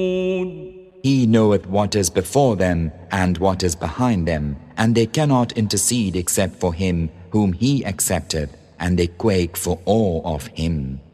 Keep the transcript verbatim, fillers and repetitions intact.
He knoweth what is before them and what is behind them, and they cannot intercede except for him whom he accepteth, and they quake for awe of him.